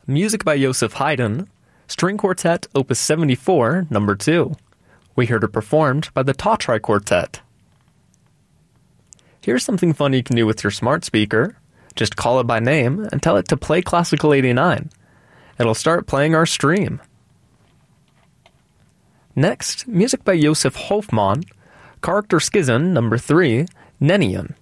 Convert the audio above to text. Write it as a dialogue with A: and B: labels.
A: Music by Joseph Haydn, String Quartet Opus 74, Number 2. We heard it performed by the Tautry Quartet. Here's something fun you can do with your smart speaker. Just call it by name and tell it to play Classical 89. It'll start playing our stream. Next, music by Josef Hofmann, Charakterskissen Number 3, Nennian.